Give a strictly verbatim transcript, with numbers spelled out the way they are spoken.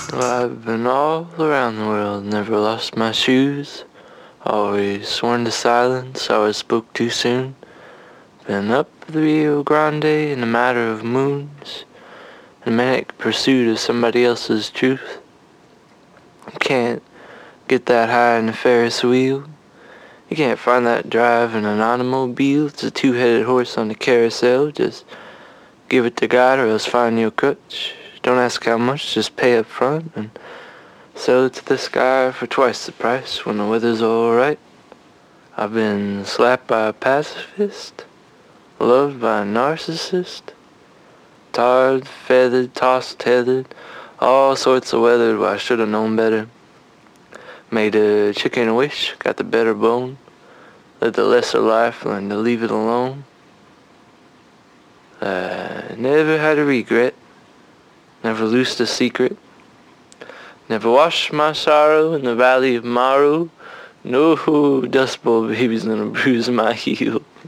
Well, I've been all around the world, never lost my shoes. Always sworn to silence, always spoke too soon. Been up the Rio Grande in a matter of moons, in manic pursuit of somebody else's truth. Can't get that high in a Ferris wheel. You can't find that drive in an automobile. It's a two-headed horse on the carousel. Just give it to God or else find your crutch. Don't ask how much, just pay up front and sell it to this guy for twice the price when the weather's alright. I've been slapped by a pacifist, loved by a narcissist, tarred, feathered, tossed, tethered, all sorts of weathered where I should have known better. Made a chicken wish, got the better bone, led the lesser life, learned to leave it alone. I never had a regret, never loosed a secret, never washed my sorrow in the valley of Maru. No Dust Bowl baby's gonna bruise my heel.